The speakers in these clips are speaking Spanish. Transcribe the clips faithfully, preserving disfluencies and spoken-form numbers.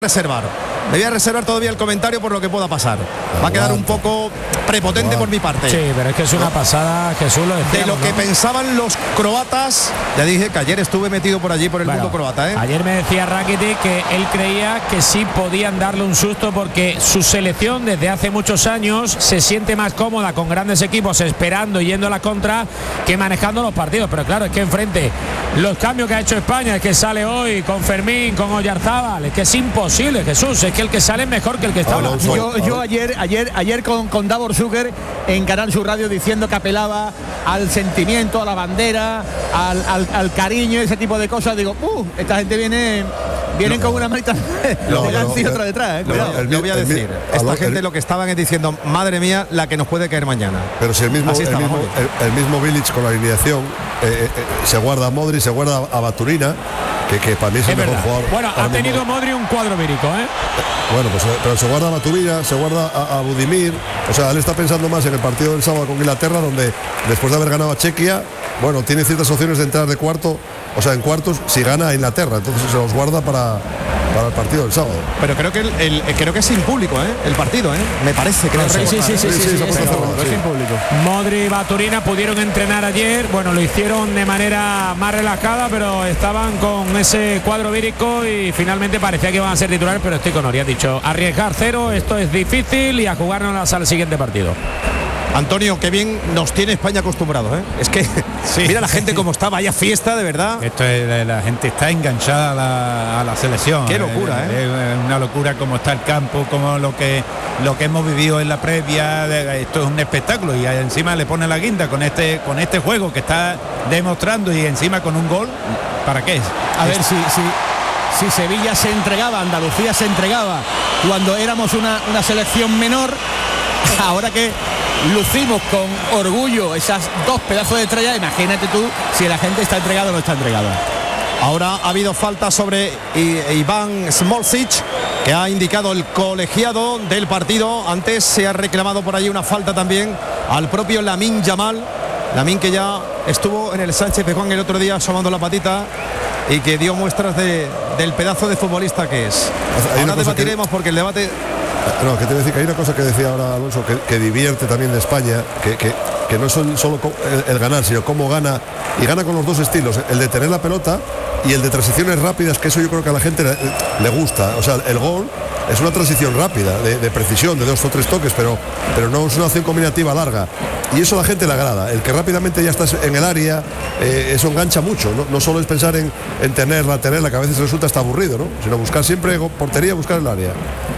reservar. Me voy a reservar todavía el comentario por lo que pueda pasar. Va a quedar un poco prepotente por mi parte. Sí, pero es que es una pasada, Jesús, lo decíamos, de lo que ¿no? pensaban los croatas. Ya dije que ayer estuve metido por allí por el bueno, mundo croata, ¿eh? Ayer me decía Rakitic que él creía que sí podían darle un susto porque su selección desde hace muchos años se siente más cómoda con grandes equipos esperando y yendo a la contra que manejando los partidos. Pero claro, es que enfrente los cambios que ha hecho España, es que sale hoy con Fermín, con Oyarzábal, es que es imposible, Jesús, es que el que sale es mejor que el que está. Oh, no, yo, yo ayer ayer ayer con, con Davor Zucker en Canal Sur Radio diciendo que apelaba al sentimiento, a la bandera, al, al, al cariño, ese tipo de cosas. Digo, uh, esta gente viene vienen no, con una manita no, delante y otra detrás, ¿eh? No, no, le voy a decir, el, esta el, gente el, lo que estaban es diciendo, madre mía, la que nos puede caer mañana. Pero si el mismo, el mismo, el, el mismo Bilic con la alineación eh, eh, se guarda a Modric, se guarda a Baturina, que, que para mí es, es el mejor verdad. jugador. Bueno, ha tenido Modric un cuadro vírico, ¿eh? Bueno, pues pero se guarda a Baturina, se guarda a, a Budimir. O sea, él está pensando más en el partido del sábado con Inglaterra, donde después de haber ganado a Chequia, bueno, tiene ciertas opciones de entrar de cuarto, o sea, en cuartos si gana a Inglaterra, entonces se los guarda para, para el partido del sábado. Pero creo que el, el, creo que es sin público, ¿eh? El partido, ¿eh? Me parece que no, sí, sí, sí, sí, sí, sí, sí, sí, sí, es sin público. Modric y Baturina pudieron entrenar ayer, bueno, lo hicieron de manera más relajada, pero estaban con ese cuadro vírico y finalmente parecía que iban a ser titulares, pero estoy con Ori, ha dicho, arriesgar cero, esto es difícil y a jugárnoslas al siguiente partido. Antonio, qué bien nos tiene España acostumbrados, ¿eh? Es que sí, mira la gente como está, vaya fiesta, de verdad. Esto es, la, la gente está enganchada a la, a la selección. Qué locura, ¿eh? Es una locura como está el campo, como lo que lo que hemos vivido en la previa. Esto es un espectáculo y encima le pone la guinda con este con este juego que está demostrando y encima con un gol. ¿Para qué? A ver si si si Sevilla se entregaba, Andalucía se entregaba cuando éramos una, una selección menor, ahora que lucimos con orgullo esas dos pedazos de estrella, imagínate tú si la gente está entregada o no está entregada. Ahora ha habido falta sobre Iván Smolcic, que ha indicado el colegiado del partido. Antes se ha reclamado por allí una falta también al propio Lamine Yamal. Lamine, que ya estuvo en el Sánchez Pizjuán el otro día asomando la patita y que dio muestras de, del pedazo de futbolista que es. Ahora debatiremos que... porque el debate... No, que te voy a decir que hay una cosa que decía ahora Alonso que, que divierte también de España, que, que, que no es solo el, el ganar, sino cómo gana, y gana con los dos estilos, el de tener la pelota y el de transiciones rápidas, que eso yo creo que a la gente le, le gusta. O sea, el gol es una transición rápida, de, de precisión, de dos o tres toques, pero, pero no es una acción combinativa larga. Y eso a la gente le agrada, el que rápidamente ya estás en el área, eh, eso engancha mucho, ¿no? No solo es pensar en, en tenerla, tenerla, que a veces resulta hasta aburrido, ¿no? Sino buscar siempre portería, buscar el área.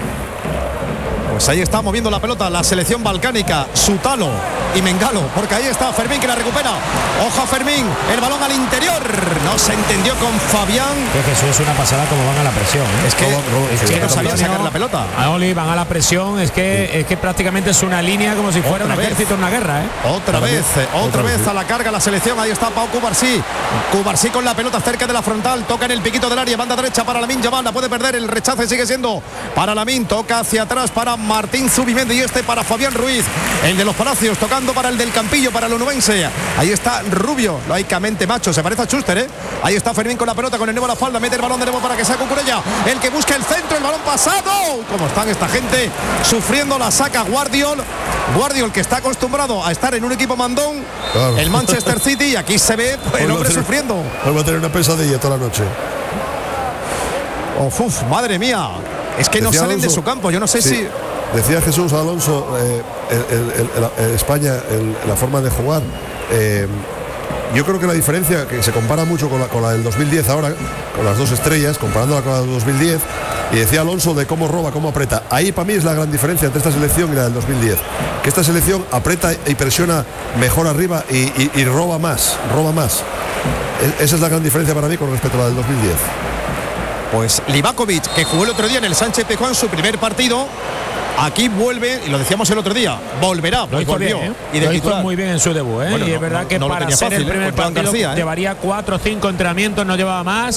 Pues ahí está moviendo la pelota la selección balcánica, Sutalo y Mengalo, porque ahí está Fermín que la recupera. Ojo a Fermín, el balón al interior, no se entendió con Fabián. Que Jesús es una pasada como van a la presión, ¿eh? Es que, Robert, Robert, es que no sabía sacar la pelota. A Oli van a la presión, es que sí. es que prácticamente es una línea como si fuera un ejército en una guerra, ¿eh? Otra vez, vez, otra, otra vez, vez a la carga la selección. Ahí está Pau Cubarsí. Cubarsí con la pelota cerca de la frontal, toca en el piquito del área, banda derecha para Lamine Yamal, la puede perder, el rechace sigue siendo para Lamine, toca hacia atrás para Martín Zubimendi y este para Fabián Ruiz, el de los Palacios, tocando para el del Campillo, para el onubense. Ahí está Rubio, lógicamente macho, se parece a Schuster, ¿eh? Ahí está Fermín con la pelota, con el nuevo a la falda, mete el balón de nuevo para que saque Cucurella, el que busca el centro, el balón pasado. ¿Cómo están esta gente sufriendo? La saca Guardiol, Guardiol que está acostumbrado a estar en un equipo mandón, claro. El Manchester City, y aquí se ve pues, el hombre tener, sufriendo. Va a tener una pesadilla toda la noche. Uf, uf, madre mía, es que Decía no salen Alonso, de su campo, yo no sé sí. si... Decía Jesús Alonso, eh, el, el, el, el España, el, la forma de jugar. Eh, yo creo que la diferencia, que se compara mucho con la, con la del dos mil diez ahora, con las dos estrellas, comparándola con la del dos mil diez, y decía Alonso de cómo roba, cómo aprieta. Ahí para mí es la gran diferencia entre esta selección y la del dos mil diez. Que esta selección aprieta y presiona mejor arriba y, y, y roba más, roba más. E- esa es la gran diferencia para mí con respecto a la del dos mil diez. Pues Livakovic, que jugó el otro día en el Sánchez Pizjuán su primer partido, aquí vuelve, y lo decíamos el otro día, volverá, lo hizo volvió. Bien, ¿eh? Y de lo titular. hizo muy bien en su debut, ¿eh? Bueno, y no, es verdad no, que no para ser fácil, el primer ¿eh? partido García, ¿eh? llevaría cuatro o cinco entrenamientos, no llevaba más.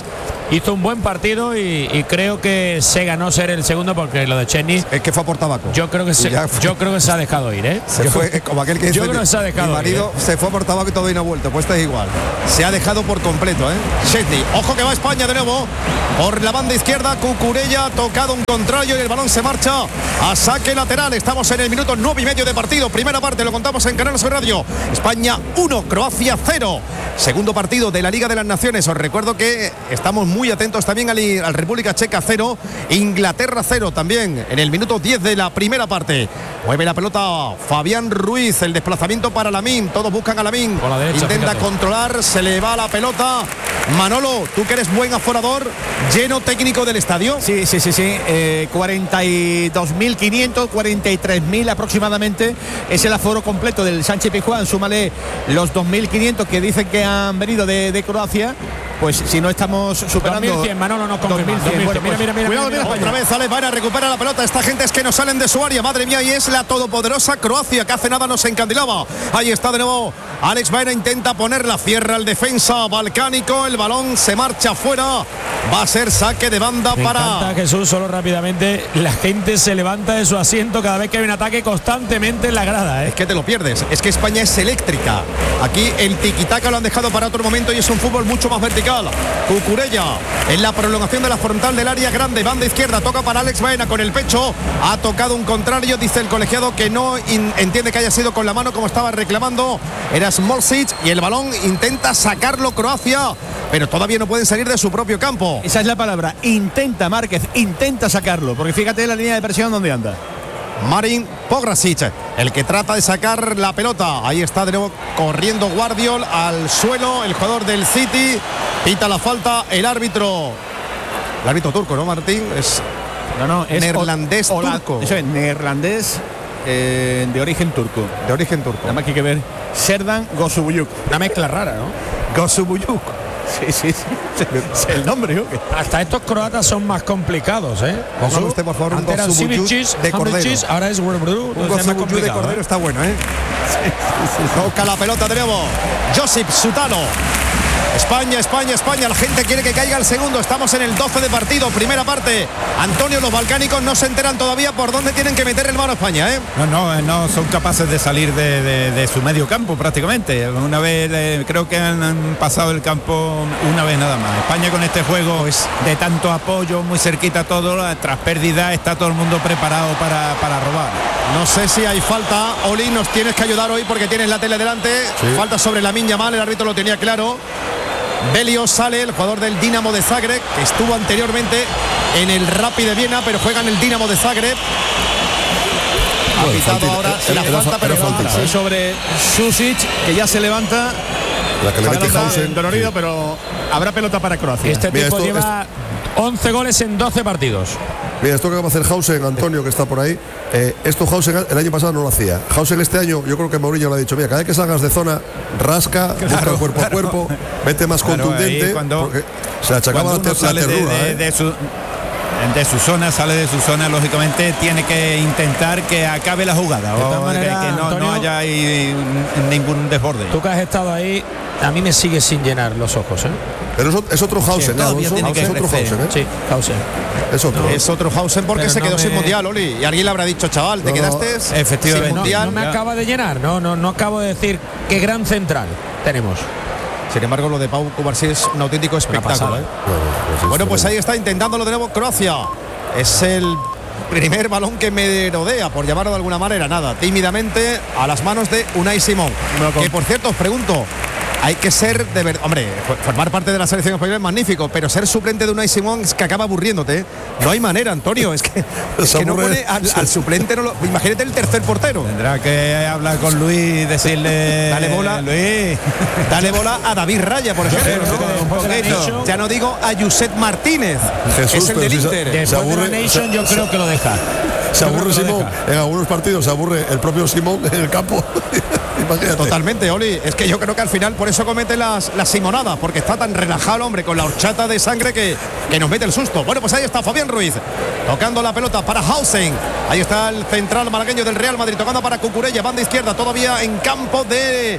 hizo un buen partido y, y creo que se ganó ser el segundo, porque lo de Chesney Es que fue por tabaco. yo creo que se, yo creo que se ha dejado ir, ¿eh? Se yo, fue como aquel que dice, yo creo que se ha dejado mi marido ir, ¿eh? se fue por tabaco y todo y no ha vuelto. Pues este es igual. Se ha dejado por completo, ¿eh? Chesney. Ojo que va España de nuevo. Por la banda izquierda, Cucurella ha tocado un contrario y el balón se marcha a saque lateral. Estamos en el minuto nueve y medio de partido. Primera parte, lo contamos en Canal Sur Radio. España uno, Croacia cero. Segundo partido de la Liga de las Naciones. Os recuerdo que estamos muy atentos también al, al República Checa cero, Inglaterra cero también en el minuto diez de la primera parte. Mueve la pelota Fabián Ruiz, el desplazamiento para Lamín. Todos buscan a Lamín. Por la derecha, intenta fíjate. controlar, se le va la pelota. Manolo, tú que eres buen aforador, lleno técnico del estadio. Sí, sí, sí, sí. Eh, cuarenta y dos mil quinientos, cuarenta y tres mil aproximadamente es el aforo completo del Sánchez Pizjuán. Súmale los dos mil quinientos que dicen que han venido de, de Croacia. Pues si no estamos superando dos mil cien, Manolo nos confirma. dos mil cien. dos mil cien. Bueno, Mira, mira, mira, cuidado, mira, mira, Otra vez Alex Baena recupera la pelota. Esta gente es que no salen de su área. Madre mía, y es la todopoderosa Croacia que hace nada nos encandilaba. Ahí está de nuevo Alex Baena, intenta ponerla, cierra el defensa balcánico. El balón se marcha fuera. Va a ser saque de banda Me para encanta, Jesús, solo rápidamente. La gente se levanta de su asiento cada vez que hay un ataque constantemente en la grada, ¿eh? Es que te lo pierdes, es que España es eléctrica. Aquí el tiquitaca lo han dejado para otro momento y es un fútbol mucho más vertical. Cucurella en la prolongación de la frontal del área grande, banda izquierda, toca para Alex Baena con el pecho, ha tocado un contrario, dice el colegiado que no in, entiende que haya sido con la mano como estaba reclamando, era Smolcic, y el balón intenta sacarlo Croacia, pero todavía no pueden salir de su propio campo. Esa es la palabra, intenta Márquez, intenta sacarlo, porque fíjate la línea de presión donde anda. Marin Pograsic, el que trata de sacar la pelota. Ahí está de nuevo corriendo Guardiol al suelo, el jugador del City. Pita la falta el árbitro. El árbitro turco, ¿no, Martín? Es No, no, es neerlandés hola- turco. Eso es, neerlandés eh, de origen turco. De origen turco. Nada más que hay que ver. Serdan Gosubuyuk. Una mezcla rara, ¿no? Gosubuyuk. Sí, sí, sí. Es el nombre, ¿no? Hasta estos croatas son más complicados, ¿eh? Póngame usted, por favor, un Antes era Gosubuyuk Sivicic, de cordero. Hamicic, ahora es Wurbrú. Un Gosubuyuk de cordero está bueno, ¿eh? Toca la pelota de nuevo Josip Sutalo. España, España, España. La gente quiere que caiga el segundo. Estamos en el doce de partido, primera parte. Antonio, los balcánicos no se enteran todavía por dónde tienen que meter el mano a España, ¿eh? No, no, no son capaces de salir de, de- de su medio campo prácticamente. Una vez, eh, creo que han, han pasado el campo una vez nada más. España con este juego Pues- de tanto apoyo, muy cerquita todo, tras pérdida está todo el mundo preparado para, para robar. No sé si hay falta. Oli, nos tienes que ayudar hoy porque tienes la tele delante. Sí. Falta sobre Lamine Yamal, el árbitro lo tenía claro. Belio sale, el jugador del Dinamo de Zagreb, que estuvo anteriormente en el Rapid de Viena, pero juega en el Dinamo de Zagreb. Ha Bueno, pitado faltita, ahora era- la era falta, fa- pero era no. faltita, Sí, ¿eh? sobre Susic, que ya se levanta. La que le mete Pelota Hausen. dolorido, pero habrá pelota para Croacia. Este Mira, tipo esto- lleva once goles en doce partidos. Mira, esto que va a hacer Hausen, Antonio, que está por ahí, eh, esto Hausen el año pasado no lo hacía. Hausen este año, yo creo que Mourinho le ha dicho, mira, cada vez que salgas de zona, rasca, busca cuerpo a cuerpo, vete más Claro, contundente, ahí cuando- porque se achacaba Cuando la, uno ter- la sale de, ternura. de- ¿eh? de su de su zona, sale de su zona, lógicamente tiene que intentar que acabe la jugada, De todas o que- maneras, que, no, Antonio, no haya ahí ningún desborde. Tú que has estado ahí, a mí me sigue sin llenar los ojos, ¿eh? Pero es, es otro Hausen, ¿eh, todavía Alonso? tiene que Es otro crecer. Hausen, ¿eh? Sí, Hausen. Es otro. Es otro Hausen porque Pero se no quedó sin me- mundial, Oli. Y alguien le habrá dicho, chaval, te No, no, quedaste efectivamente. sin No, mundial. no me acaba de llenar, no, no, no acabo de decir qué gran central tenemos. Sin embargo, lo de Pau Cubarsí es un auténtico espectáculo, pasada. ¿eh? No, no, no, Bueno, pues no. ahí está intentándolo de nuevo Croacia. Es el primer balón que me rodea, por llamarlo de alguna manera, nada, tímidamente a las manos de Unai Simón. Que por cierto, os pregunto, hay que ser de verdad, hombre, formar parte de la selección española es magnífico, pero ser suplente de Unai Simón es que acaba aburriéndote, ¿eh? No hay manera, Antonio, es que, es Se que no aburre. pone al, al suplente, no lo- imagínate el tercer portero. Tendrá que hablar con Luis y decirle Dale bola. Luis. Dale bola a David Raya, por ejemplo, ¿no? Un poquito. Ya no digo a Josep Martínez, Jesús, que es el pero del si se- Inter. se Después de aburre- la Nation, yo creo que lo deja. Se Yo creo aburre que lo Simón, deja. en algunos partidos se aburre el propio Simón en el campo. Imagínate. Totalmente, Oli. Es que yo creo que al final por eso comete las, las simonadas, porque está tan relajado el hombre con la horchata de sangre que, que nos mete el susto. Bueno, pues ahí está Fabián Ruiz, tocando la pelota para Hausen. Ahí está el central malagueño del Real Madrid, tocando para Cucurella, banda izquierda, todavía en campo de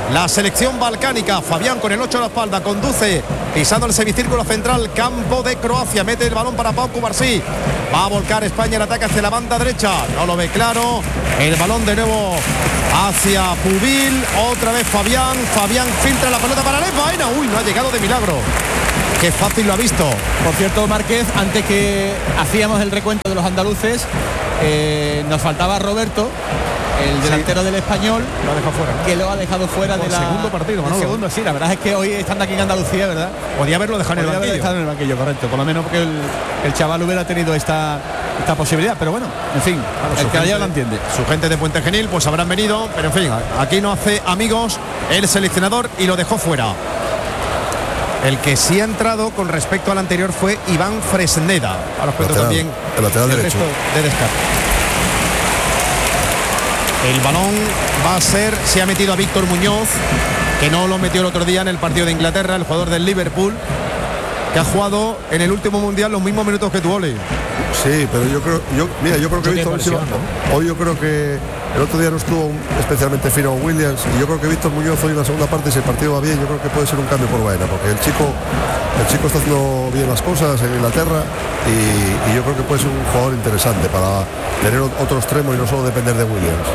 la selección balcánica. Fabián con el ocho a la espalda, conduce pisando el semicírculo central, campo de Croacia, mete el balón para Pau Cubarsí, va a volcar España el ataque hacia la banda derecha, no lo ve claro, el balón de nuevo hacia Pubil, otra vez Fabián, Fabián filtra la pelota para Alex Baena, uy, no ha llegado de milagro. Qué fácil lo ha visto. Por cierto, Márquez, antes que hacíamos el recuento de los andaluces, eh, nos faltaba Roberto, el delantero sí. del Español, lo ha dejado fuera, ¿no? Que lo ha dejado fuera Por de la segundo partido, Manolo. segundo, sí, la verdad es que hoy estando aquí en Andalucía, ¿verdad? Podía haberlo dejado en el banquillo. Estado en el banquillo, correcto, por lo menos porque el, el chaval hubiera tenido esta esta posibilidad, pero bueno, en fin, claro, el que allá lo entiende. Su gente de Puente Genil pues habrán venido, pero en fin, aquí no hace amigos el seleccionador y lo dejó fuera. El que sí ha entrado con respecto al anterior fue Iván Fresneda. Ahora os cuento también el lateral el derecho resto de descarte. El balón va a ser, se ha metido a Víctor Muñoz, que no lo metió el otro día en el partido de Inglaterra, el jugador del Liverpool, que ha jugado en el último mundial los mismos minutos que tu Oli. Sí, pero yo creo, yo, mira, yo creo que Víctor, versión, ¿no? Hoy yo creo que el otro día no estuvo especialmente fino Williams y yo creo que Víctor Muñoz hoy en la segunda parte, si el partido va bien, yo creo que puede ser un cambio por Baena, porque el chico, el chico está haciendo bien las cosas en Inglaterra y, y yo creo que puede ser un jugador interesante para tener otro extremo y no solo depender de Williams.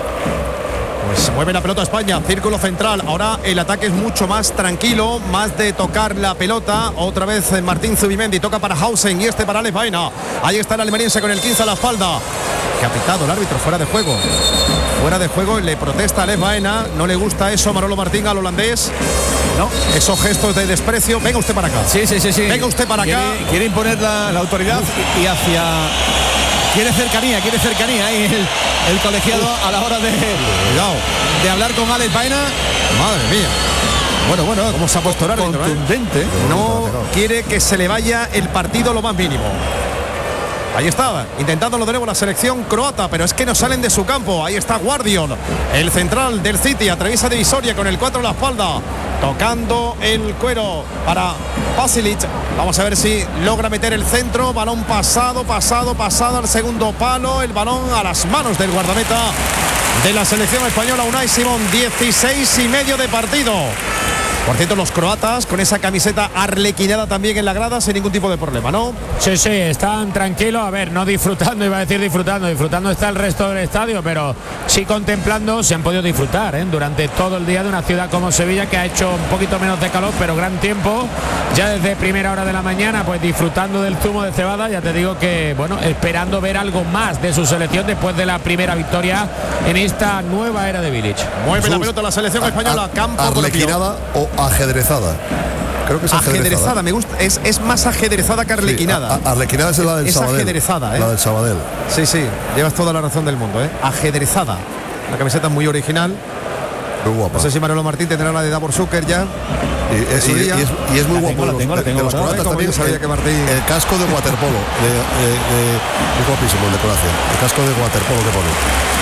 Pues mueve la pelota España, círculo central. Ahora el ataque es mucho más tranquilo, más de tocar la pelota. Otra vez Martín Zubimendi toca para Hausen y este para Alex Baena. Ahí está el almeriense con el quince a la espalda. Que ha pitado el árbitro, fuera de juego. Fuera de juego, le protesta a Alex Baena. No le gusta eso Manolo Martín al holandés. No, esos gestos de desprecio. Venga usted para acá. Sí, sí, sí, sí. Venga usted para acá. Quiere, quiere imponer la, la autoridad y, y hacia... Quiere cercanía, quiere cercanía ahí el, el colegiado a la hora de, de hablar con Alex Baena. Madre mía. Bueno, bueno, cómo se ha puesto el árbitro, contundente. ¿eh? No quiere que se le vaya el partido lo más mínimo. Ahí está, intentándolo de nuevo la selección croata, pero es que no salen de su campo. Ahí está Guardiol, el central del City, atraviesa divisoria con el cuatro a la espalda, tocando el cuero para Pasilic. Vamos a ver si logra meter el centro. Balón pasado, pasado, pasado al segundo palo. El balón a las manos del guardameta de la selección española, Unai Simón. dieciséis y medio de partido. Por cierto, los croatas con esa camiseta arlequinada también en la grada sin ningún tipo de problema, ¿no? Sí, sí, están tranquilos, a ver, no disfrutando, iba a decir disfrutando, disfrutando está el resto del estadio, pero sí contemplando, se han podido disfrutar, ¿eh? Durante todo el día de una ciudad como Sevilla que ha hecho un poquito menos de calor, pero gran tiempo, ya desde primera hora de la mañana, pues disfrutando del zumo de cebada, ya te digo que, bueno, esperando ver algo más de su selección después de la primera victoria en esta nueva era de Bilic. Mueve Sus, la pelota la selección a, española, a, campo arlequinada o ajedrezada. Creo que es ajedrezada. Ajedrezada, me gusta, es, es más ajedrezada que arlequinada. Sí, a, a, arlequinada es la del es Sabadell. Ajedrezada, ¿eh? La del Sabadell. Sí, sí, llevas toda la razón del mundo, ¿eh? Ajedrezada. La camiseta muy original. Muy guapa. No sé si Manolo Martín tendrá la de Davor Zucker ya. Y, y, y, es, y es muy la guapo. tengo, la tengo, la tengo, de los croatas también sabía que Martín... el casco de waterpolo. De, de, de, es guapísimo el de Croacia. El casco de waterpolo que pone.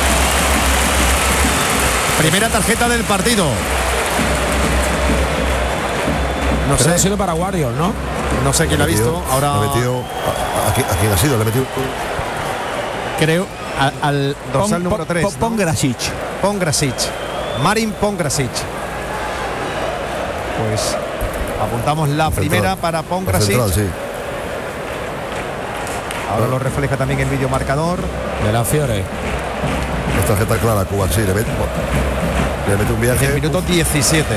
Primera tarjeta del partido. No sé, ha sido para Guardiol, ¿no? No sé quién lo ha visto. Ahora. Le metido, a, a, a quién ha sido, le ha metido. Creo al, al dorsal Pon, número tres. Pongrasic. ¿no? Pongrasic. Marin Pongrasic. Pues apuntamos la central, primera para Pongrasic. Central, sí. Ahora lo refleja también el vídeo marcador. De la Fiore. La tarjeta clara, Cuba, sí, le mete, le mete un viaje. En el minuto diecisiete.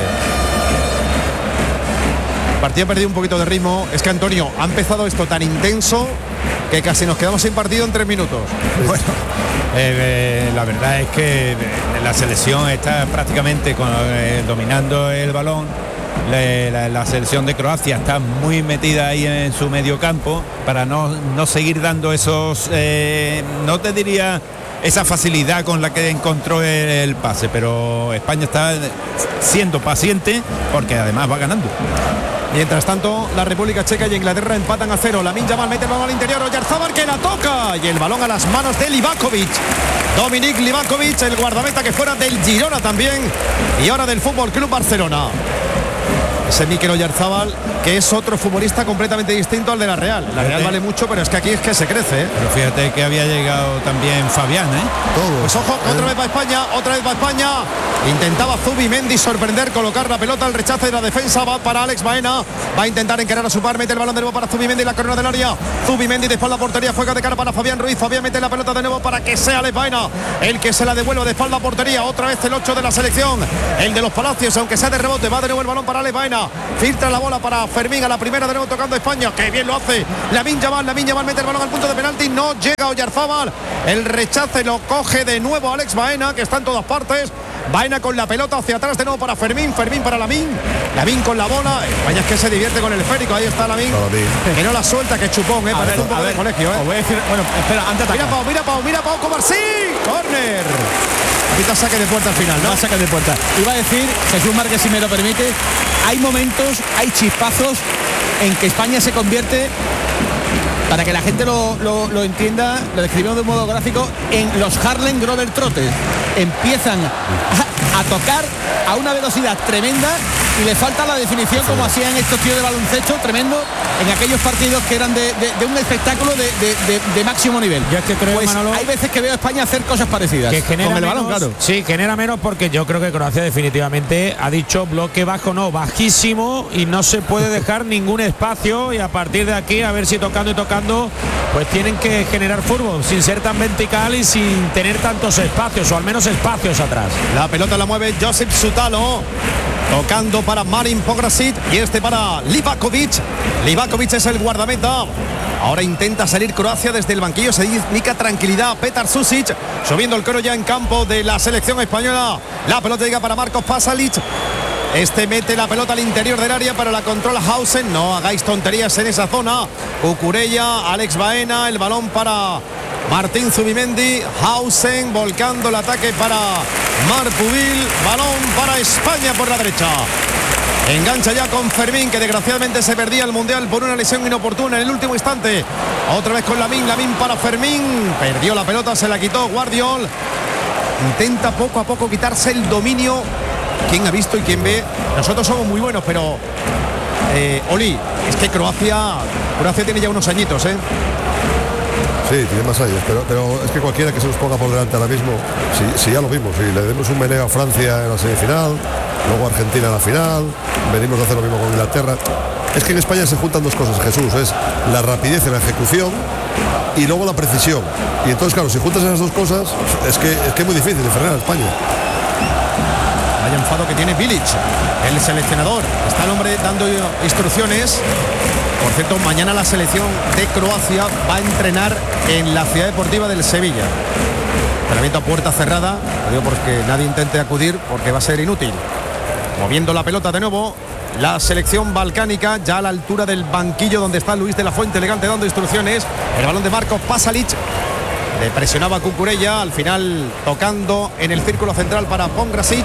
El partido ha perdido un poquito de ritmo. Es que Antonio, ha empezado esto tan intenso que casi nos quedamos sin partido en tres minutos. Bueno, eh, eh, la verdad es que la selección está prácticamente con, eh, dominando el balón. La, la, la selección de Croacia está muy metida ahí en su medio campo para no, no seguir dando esos, eh, no te diría esa facilidad con la que encontró el, el pase, pero España está siendo paciente porque además va ganando. Mientras tanto, la República Checa y Inglaterra empatan a cero. Lamine Yamal mete el balón al interior, Oyarzabal que la toca y el balón a las manos de Livakovic. Dominik Livakovic, el guardameta que fuera del Girona también y ahora del Fútbol Club Barcelona. ese Mikel Oyarzábal, que es otro futbolista completamente distinto al de la Real. La Real vale mucho, pero es que aquí es que se crece, ¿eh? Pero fíjate que había llegado también Fabián, ¿eh? Todo. Pues ojo, otra vez va España, otra vez va España. Intentaba Zubimendi sorprender, colocar la pelota, el rechace de la defensa va para Alex Baena. Va a intentar encarar a su par, mete el balón de nuevo para Zubimendi, la corona del área. Zubimendi de espalda a portería, juega de cara para Fabián Ruiz. Fabián mete la pelota de nuevo para que sea Alex Baena el que se la devuelva de espalda a portería. Otra vez el ocho de la selección, el de los Palacios, aunque sea de rebote, va de nuevo el balón para Alex Baena. Filtra la bola para Fermín, a la primera de nuevo tocando a España. Que bien lo hace Lamine Yamal, Lamine Yamal mete el balón al punto de penalti, no llega Oyarzábal. El rechace lo coge de nuevo Alex Baena, que está en todas partes. Baena con la pelota hacia atrás de nuevo para Fermín, Fermín para Lamine, Lamine con la bola. Vaya, es que se divierte con el esférico, ahí está Lamine, que no la suelta, que chupón, eh, A parece ver, un poco a de ver, colegio, eh. os voy a decir, bueno, espera, antes de Mira atacar. Pau, mira Pau, mira Pau, Cobar, sí, córner. Ahorita saque de puerta al final, No ¿no? la saca de puerta. Iba a decir, Jesús Márquez, si me lo permite, hay momentos, hay chispazos en que España se convierte, para que la gente lo, lo, lo entienda, lo describimos de un modo gráfico, en los Harlem Globetrotters. Empiezan a, a tocar a una velocidad tremenda y le falta la definición, como hacían estos tíos de baloncesto, tremendo, en aquellos partidos que eran de, de, de un espectáculo de, de, de, de máximo nivel. Yo es que creo, pues Manolo, hay veces que veo a España hacer cosas parecidas. que genera con el menos, balón, claro. Sí, genera menos, porque yo creo que Croacia definitivamente ha dicho bloque bajo, no, bajísimo, y no se puede dejar ningún espacio, y a partir de aquí a ver si tocando y tocando pues tienen que generar fútbol sin ser tan vertical y sin tener tantos espacios, o al menos espacios atrás. La pelota la mueve Josip Sutalo, tocando para Marin Pograsic y este para Livakovic. Livakovic es el guardameta. Ahora intenta salir Croacia desde el banquillo, se indica tranquilidad. Petar Susic subiendo el coro ya en campo de la selección española. La pelota llega para Marcos Pasalic. Este mete la pelota al interior del área, pero la controla Hausen. No hagáis tonterías en esa zona. Cucurella, Alex Baena, el balón para Martín Zubimendi. Hausen volcando el ataque para Marpubil. Balón para España por la derecha. Engancha ya con Fermín, que desgraciadamente se perdía el Mundial por una lesión inoportuna en el último instante. Otra vez con Lamine, Lamine para Fermín. Perdió la pelota, se la quitó Guardiol. Intenta poco a poco quitarse el dominio. ¿Quién ha visto y quién ve? Nosotros somos muy buenos, pero eh, Oli, es que Croacia Croacia tiene ya unos añitos, ¿eh? Sí, tiene más años, pero, pero es que cualquiera que se nos ponga por delante ahora mismo, si, si ya lo vimos, si le demos un meneo a Francia en la semifinal, luego Argentina en la final, venimos de hacer lo mismo con Inglaterra. Es que en España se juntan dos cosas, Jesús, es la rapidez en la ejecución y luego la precisión. Y entonces, claro, si juntas esas dos cosas, es que es que es muy difícil de frenar a España. Vaya enfado que tiene Bilic, el seleccionador. Está el hombre dando instrucciones. Por cierto, mañana la selección de Croacia va a entrenar en la Ciudad Deportiva del Sevilla. Entrenamiento a puerta cerrada, lo digo porque nadie intente acudir porque va a ser inútil. Moviendo la pelota de nuevo, la selección balcánica, ya a la altura del banquillo donde está Luis de la Fuente elegante dando instrucciones. El balón de Marcos Pasalic. Le presionaba Cucurella, al final tocando en el círculo central para Pongrasic.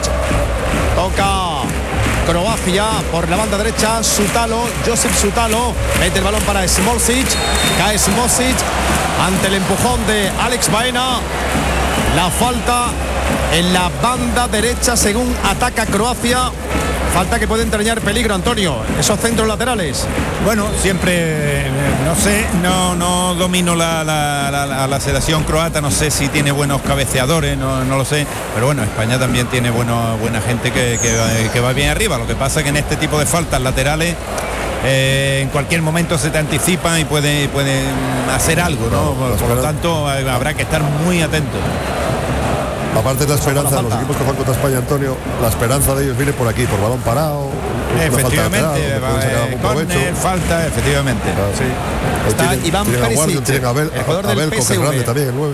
Toca Croacia por la banda derecha, Sutalo, Josip Sutalo, mete el balón para Smolcic, cae Smolcic ante el empujón de Alex Baena. La falta en la banda derecha según ataca Croacia. Falta que puede entrañar peligro, Antonio, esos centros laterales. Bueno, siempre, no sé, no, no domino la, la, la, la selección croata, no sé si tiene buenos cabeceadores, no, no lo sé, pero bueno, España también tiene bueno, buena gente que, que, va, que va bien arriba. Lo que pasa es que en este tipo de faltas laterales eh, en cualquier momento se te anticipan y pueden puede hacer algo, ¿no? Por, por lo tanto, habrá que estar muy atentos. Aparte de la esperanza de los equipos que juegan contra España, Antonio, la esperanza de ellos viene por aquí, por balón parado. Efectivamente, córner, falta, efectivamente. Claro. Sí. Está tienen, Iván tienen a Perisic, Guardiol, tienen a Abel, el jugador a del Abel, P S V. que es grande también, el nueve.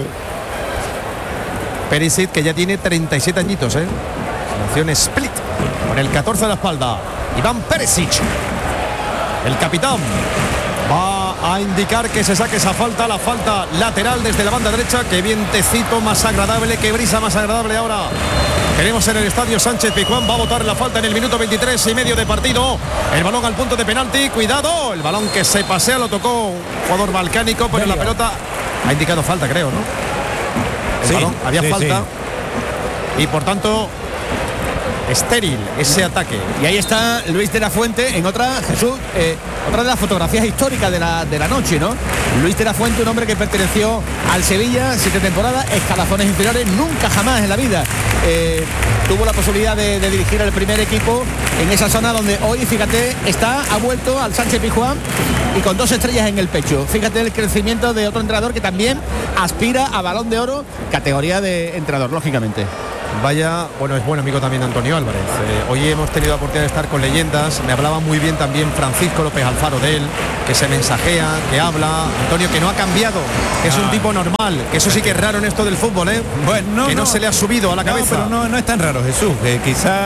Perisic, que ya tiene treinta y siete añitos, ¿eh? Nació en Split, con el catorce a la espalda. Iván Perisic, el capitán, va a indicar que se saque esa falta, la falta lateral desde la banda derecha. Qué vientecito más agradable, qué brisa más agradable ahora tenemos en el estadio Sánchez Pizjuán. Va a botar la falta en el minuto veintitrés y medio de partido. El balón al punto de penalti, cuidado, el balón que se pasea lo tocó un jugador balcánico, pero la pelota ha indicado falta, creo, ¿no? El Sí, balón, había sí, falta sí. y por tanto estéril ese ataque. Y ahí está Luis de la Fuente en otra, Jesús, eh, otra de las fotografías históricas de la, de la noche, ¿no? Luis de la Fuente, un hombre que perteneció al Sevilla, siete temporadas, escalafones inferiores, nunca jamás en la vida eh, tuvo la posibilidad de, de dirigir el primer equipo en esa zona donde hoy, fíjate, está, ha vuelto al Sánchez Pizjuán y con dos estrellas en el pecho. Fíjate el crecimiento de otro entrenador que también aspira a Balón de Oro, categoría de entrenador, lógicamente. Vaya, bueno, es buen amigo también de Antonio Álvarez. Eh, hoy hemos tenido la oportunidad de estar con leyendas. Me hablaba muy bien también Francisco López Alfaro de él, que se mensajea, que habla. Antonio, que no ha cambiado, que es un tipo normal, que eso sí que es raro en esto del fútbol, ¿eh? Bueno, no, que no, no se le ha subido a la cabeza. No, pero no, no es tan raro, Jesús, que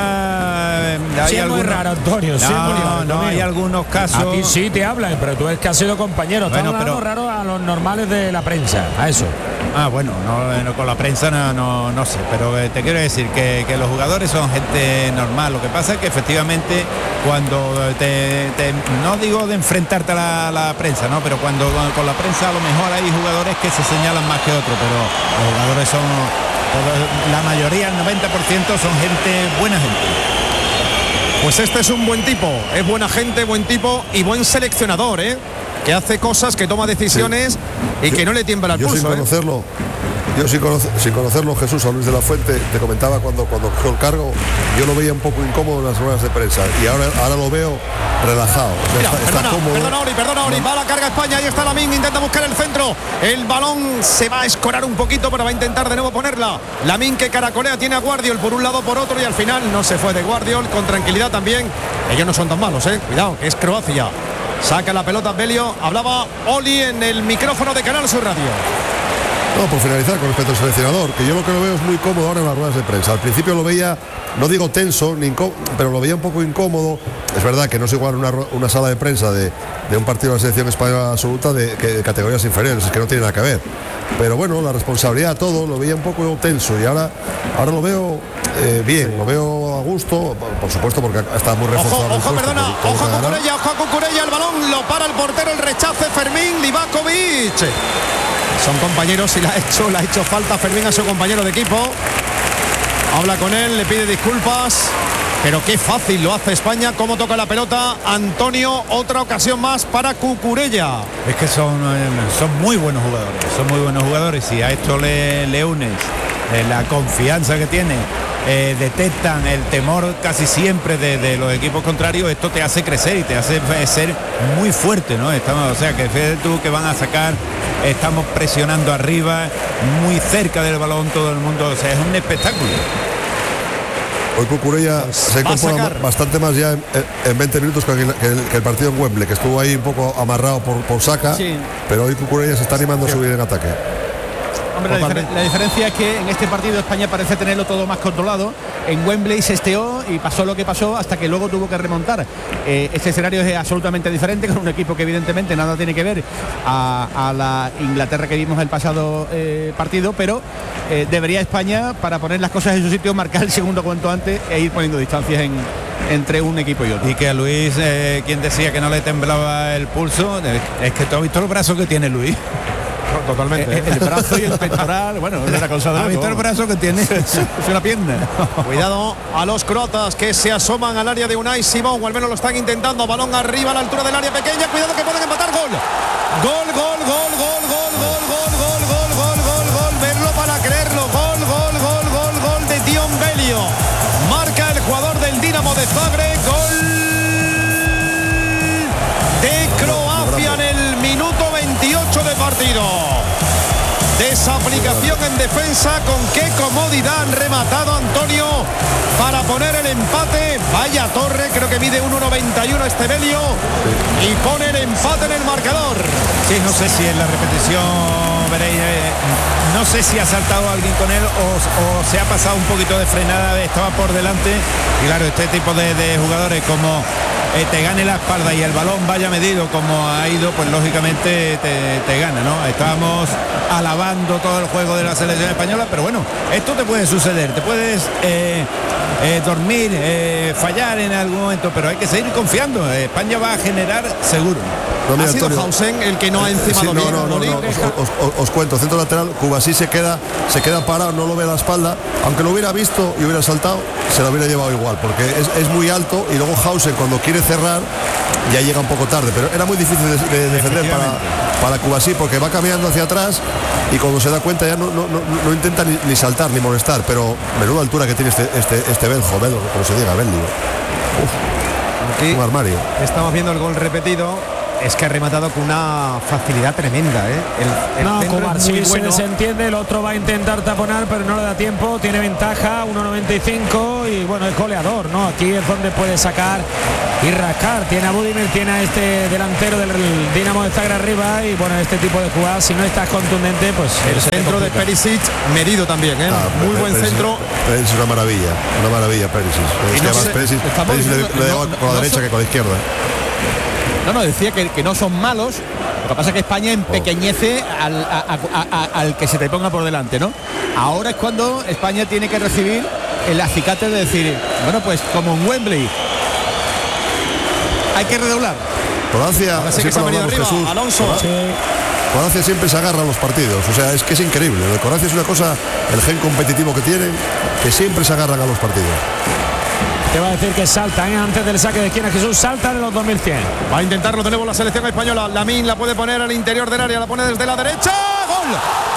quizá hay sí, es algunos... muy raro, Antonio. Sí, no, es muy raro, no, hay algunos casos. A ti sí te hablan, pero tú es que has sido compañero. Estamos Bueno, hablando pero- raro a los normales de la prensa, a eso. Ah, bueno, no, no, con la prensa no, no, no sé, pero eh, te quiero decir que, que los jugadores son gente normal. Lo que pasa es que efectivamente cuando te, te- no digo de enfrentarte a la, la prensa, ¿no? Pero cuando con, con la prensa a lo mejor hay jugadores que se señalan más que otros, pero los jugadores son, todos- la mayoría, el noventa por ciento son gente, buena gente. Pues este es un buen tipo, es buena gente, buen tipo y buen seleccionador, ¿eh? Que hace cosas, que toma decisiones sí. y que no le tiembla el Yo pulso. sin conocerlo, ¿eh? yo sin, conocer, sin conocerlo, Jesús, a Luis de la Fuente, te comentaba cuando cuando cogió el cargo, yo lo veía un poco incómodo en las ruedas de prensa y ahora, ahora lo veo relajado. Mira, está, está perdona, cómodo. perdona Ori, perdona Ori, va a la carga España, ahí está Lamín, intenta buscar el centro, el balón se va a escorar un poquito, pero va a intentar de nuevo ponerla. Lamín que caracolea, tiene a Guardiol por un lado, por otro, y al final no se fue de Guardiol, con tranquilidad también. Ellos no son tan malos, eh, cuidado, que es Croacia. Saca la pelota Belio, hablaba Oli en el micrófono de Canal Sur Radio. No, por finalizar con respecto al seleccionador, que yo lo que lo veo es muy cómodo ahora en las ruedas de prensa. Al principio lo veía, no digo tenso, ni incó- pero lo veía un poco incómodo. Es verdad que no es igual una, una sala de prensa de, de un partido de la selección española absoluta de, que de categorías inferiores, es que no tiene nada que ver. Pero bueno, la responsabilidad, todo, lo veía un poco tenso y ahora, ahora lo veo eh, bien, lo veo a gusto, por, por supuesto, porque está muy reforzado. Ojo, el ojo, puesto, perdona, por- por ojo a ganar. Cucurella, ojo a Cucurella, el balón lo para el portero, el rechace Fermín Livakovic. Son compañeros y la ha hecho, le ha hecho falta Fermín a su compañero de equipo. Habla con él, le pide disculpas. Pero qué fácil lo hace España, cómo toca la pelota Antonio, otra ocasión más para Cucurella. Es que son, eh, son muy buenos jugadores, son muy buenos jugadores y a esto le, le unes eh, la confianza que tiene, eh, detectan el temor casi siempre de, de los equipos contrarios, esto te hace crecer y te hace eh, ser muy fuerte, ¿no? Estamos, o sea, que fíjate tú que van a sacar, estamos presionando arriba, muy cerca del balón todo el mundo, o sea, es un espectáculo. Hoy Cucurella se va a incorpora sacar. bastante más ya en, en veinte minutos que el, que el- que el partido en Wembley, que estuvo ahí un poco amarrado por, por Saka, Sí. pero hoy Cucurella se está animando a subir en ataque. Hombre, la, difer- la diferencia es que en este partido España parece tenerlo todo más controlado. En Wembley se esteó y pasó lo que pasó hasta que luego tuvo que remontar. Eh, este escenario es absolutamente diferente, con un equipo que evidentemente nada tiene que ver a, a la Inglaterra que vimos el pasado eh, partido, pero eh, debería España, para poner las cosas en su sitio, marcar el segundo cuanto antes e ir poniendo distancias en, entre un equipo y otro. Y que a Luis, eh, quien decía que no le temblaba el pulso, eh, es que tú has visto los brazos que tiene Luis. Totalmente. Eh, el brazo y el pectoral, bueno, es una cosa de ¿Has loco. visto el brazo que tiene? Es una pierna. Cuidado a los croatas que se asoman al área de Unai Simón, o al menos lo están intentando. Balón arriba a la altura del área pequeña. Cuidado que pueden empatar. Gol. Gol, gol, gol, gol, gol, gol, gol, gol, gol, gol, gol, gol. Verlo para creerlo. Gol, gol, gol, gol, gol de Dion Belio. Marca el jugador del Dinamo de Zagreb. Gol de Croacia en el minuto veintiocho de partido. Desaplicación en defensa, con qué comodidad han rematado Antonio para poner el empate. Vaya torre, creo que mide uno noventa y uno este Belio y pone el empate en el marcador. Sí, no sé si en la repetición veréis, eh, no sé si ha saltado alguien con él o, o se ha pasado un poquito de frenada, estaba por delante y claro, este tipo de, de jugadores como eh, te gane la espalda y el balón vaya medido como ha ido, pues lógicamente te, te gana, ¿no? Estábamos alabando todo el juego de la selección española, pero bueno, esto te puede suceder, te puedes eh, eh, dormir, eh, fallar en algún momento, pero hay que seguir confiando. España va a generar seguro. No, mira, ha sido Antonio, Hausen el que no ha Sí, encimado no, bien. no, no, Molín. no, os, os- os cuento, centro lateral, Cubasí se queda, se queda parado, no lo ve a la espalda, aunque lo hubiera visto y hubiera saltado, se lo hubiera llevado igual, porque es, es muy alto y luego Hausen cuando quiere cerrar ya llega un poco tarde, pero era muy difícil de, de defender para, para Cubasí porque va caminando hacia atrás y cuando se da cuenta ya no, no, no, no intenta ni, ni saltar ni molestar, pero menuda altura que tiene este, este, este Beljo, Beljo, como se diga, Belio. Aquí Un armario. estamos viendo el gol repetido. Es que ha rematado con una facilidad tremenda, ¿eh? El, el No, centro es Cubarsí muy se bueno. desentiende, el otro va a intentar taponar, pero no le da tiempo, tiene ventaja, uno noventa y cinco y bueno, es goleador, ¿no? Aquí es donde puede sacar y rascar. Tiene a Budimir, tiene a este delantero del Dinamo de Zagreb arriba y bueno, este tipo de jugadas, si no estás contundente, pues El se te centro de complica. Perisic medido también, ¿eh? Ah, muy Pe- buen Perisic- centro. Perisic es una maravilla, una maravilla Perisic. Es Y que no además sé, Perisic, estamos Perisic le, diciendo- le da no, con no, la no derecha son- que con la izquierda. No, no, decía que, que no son malos. Lo que pasa es que España empequeñece al, a- a- a- al que se te ponga por delante, ¿no? Ahora es cuando España tiene que recibir el acicate de decir, bueno, pues como en Wembley, hay que redoblar. Croacia, Ahora sí que siempre se ha lo venido hablamos, arriba, Jesús, Alonso. Croacia- Croacia siempre se agarra a los partidos, o sea, es que es increíble. Lo de Croacia es una cosa, el gen competitivo que tienen, que siempre se agarran a los partidos. Te va a decir que salta, ¿eh? Antes del saque de esquina, Jesús salta de los dos mil cien. Va a intentarlo de nuevo la selección española. Lamine la puede poner al interior del área, la pone desde la derecha. ¡Gol!